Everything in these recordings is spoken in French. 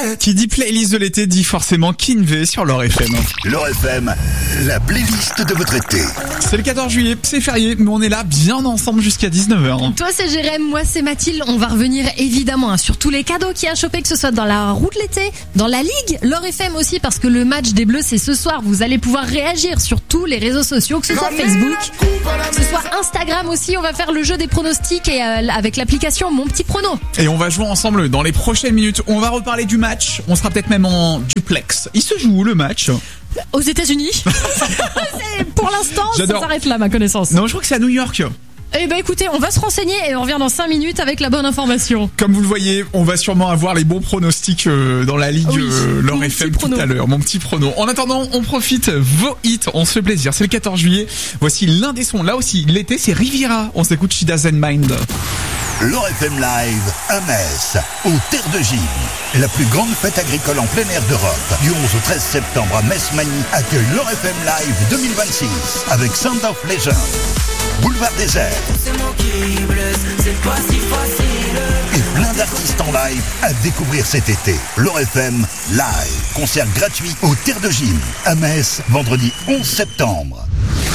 Qui dit playlist de l'été dit forcément Kinvey sur L'Or FM. L'Or FM, la playlist de votre été. C'est le 14 juillet, c'est férié, mais on est là bien ensemble jusqu'à 19h. Toi c'est Jérém, moi c'est Mathilde. On va revenir évidemment sur tous les cadeaux qu'il y a à choper, que ce soit dans la roue de l'été, dans la Ligue, L'Or FM aussi, parce que le match des Bleus c'est ce soir. Vous allez pouvoir réagir sur tous les réseaux sociaux, que ce soit Facebook, que ce soit Instagram aussi. On va faire le jeu des pronostics et avec l'application Mon Petit Prono. Et on va jouer ensemble dans les prochaines minutes. On va reparler du match. On sera peut-être même en duplex. Il se joue où le match ? Aux États-Unis. Pour l'instant, J'adore. Ça s'arrête là, ma connaissance. Non, je crois que c'est à New York. Eh ben écoutez, on va se renseigner et on revient dans 5 minutes avec la bonne information. Comme vous le voyez, on va sûrement avoir les bons pronostics dans la Ligue L'Or FM tout à l'heure. Mon petit prono. En attendant, on profite vos hits. On se fait plaisir. C'est le 14 juillet. Voici l'un des sons. Là aussi, l'été, c'est Riviera. On s'écoute She Doesn't Mind. L'Or FM Live à Metz, aux Terres de Gilles. La plus grande fête agricole en plein air d'Europe. Du 11 au 13 septembre à Metz-Mani accueille l'Or FM Live 2026 avec Sound of Legend, Boulevard Désert et plein d'artistes en live à découvrir cet été. L'Or FM Live, concert gratuit aux Terres de Gilles à Metz, vendredi 11 septembre.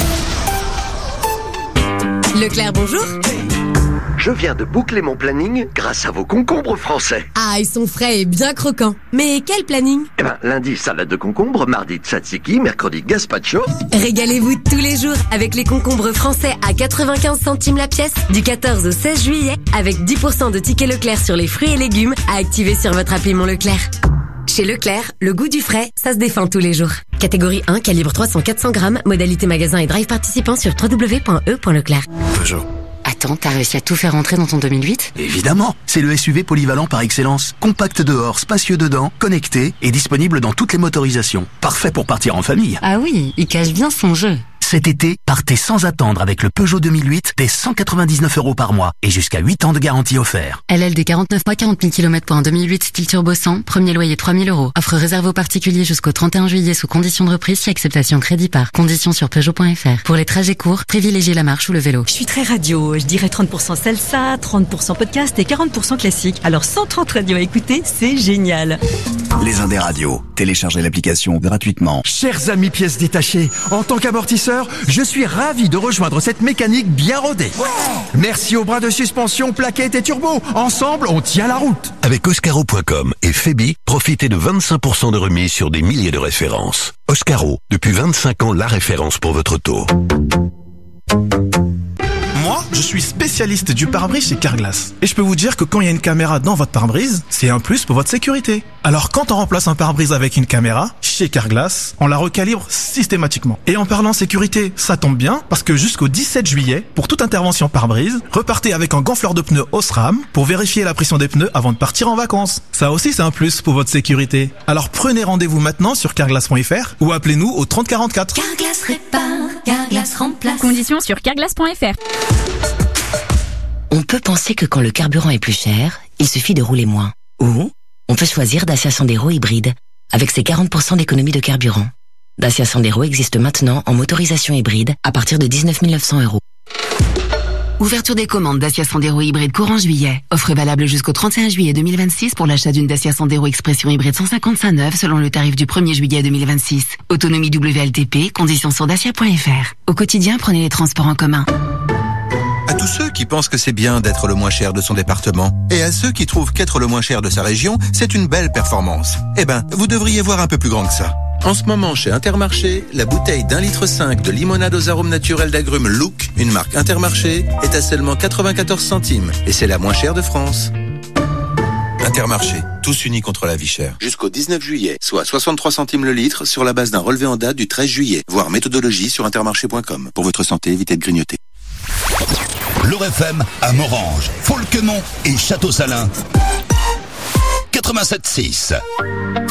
Leclerc, bonjour. Je viens de boucler mon planning grâce à vos concombres français. Ah, ils sont frais et bien croquants. Mais quel planning? Lundi, salade de concombre, mardi, tzatziki, mercredi, gazpacho. Régalez-vous tous les jours avec les concombres français à 95 centimes la pièce du 14 au 16 juillet avec 10% de tickets Leclerc sur les fruits et légumes à activer sur votre appli Mon Leclerc. Chez Leclerc, le goût du frais, ça se défend tous les jours. Catégorie 1, calibre 300-400 grammes, modalité magasin et drive participant sur www.e.leclerc. Peugeot. Attends, t'as réussi à tout faire rentrer dans ton 2008 ? Évidemment, c'est le SUV polyvalent par excellence. Compact dehors, spacieux dedans, connecté et disponible dans toutes les motorisations. Parfait pour partir en famille. Ah oui, il cache bien son jeu. Cet été, partez sans attendre avec le Peugeot 2008 dès 199 € par mois et jusqu'à 8 ans de garantie offert. LLD 49 mois, 40 000 km pour un 2008 style turbo 100, premier loyer 3 000 €. Offre réservée aux particuliers jusqu'au 31 juillet sous condition de reprise si acceptation crédit par. Conditions sur Peugeot.fr. Pour les trajets courts, privilégiez la marche ou le vélo. Je suis très radio, je dirais 30% salsa, 30% podcast et 40% classique. Alors 130 radios à écouter, c'est génial. Les Indés Radio, téléchargez l'application gratuitement. Chers amis pièces détachées, en tant qu'amortisseur, je suis ravi de rejoindre cette mécanique bien rodée. Merci aux bras de suspension, plaquettes et turbo. Ensemble, on tient la route. Avec Oscaro.com et Febi, profitez de 25% de remise sur des milliers de références. Oscaro, depuis 25 ans, la référence pour votre auto. Moi, je suis spécialiste du pare-brise chez Carglass. Et je peux vous dire que quand il y a une caméra dans votre pare-brise, c'est un plus pour votre sécurité. Alors quand on remplace un pare-brise avec une caméra, chez Carglass, on la recalibre systématiquement. Et en parlant sécurité, ça tombe bien, parce que jusqu'au 17 juillet, pour toute intervention pare-brise, repartez avec un gonfleur de pneus Osram pour vérifier la pression des pneus avant de partir en vacances. Ça aussi, c'est un plus pour votre sécurité. Alors prenez rendez-vous maintenant sur carglass.fr ou appelez-nous au 3044. Carglass répare, Carglass remplace. Conditions sur carglass.fr. On peut penser que quand le carburant est plus cher, il suffit de rouler moins. Ou on peut choisir Dacia Sandero hybride, avec ses 40% d'économie de carburant. Dacia Sandero existe maintenant en motorisation hybride à partir de 19 900 €. Ouverture des commandes Dacia Sandero hybride courant juillet. Offre valable jusqu'au 31 juillet 2026 pour l'achat d'une Dacia Sandero Expression hybride 155 neuve selon le tarif du 1er juillet 2026. Autonomie WLTP, conditions sur dacia.fr. Au quotidien, prenez les transports en commun. À tous ceux qui pensent que c'est bien d'être le moins cher de son département, et à ceux qui trouvent qu'être le moins cher de sa région, c'est une belle performance. Eh ben, vous devriez voir un peu plus grand que ça. En ce moment, chez Intermarché, la bouteille d'1,5 litre de limonade aux arômes naturels d'agrumes Look, une marque Intermarché, est à seulement 94 centimes. Et c'est la moins chère de France. Intermarché, tous unis contre la vie chère. Jusqu'au 19 juillet, soit 63 centimes le litre sur la base d'un relevé en date du 13 juillet. Voir méthodologie sur intermarché.com. Pour votre santé, évitez de grignoter. L'Or FM à Morange, Folquemont et Château-Salin. 87.6.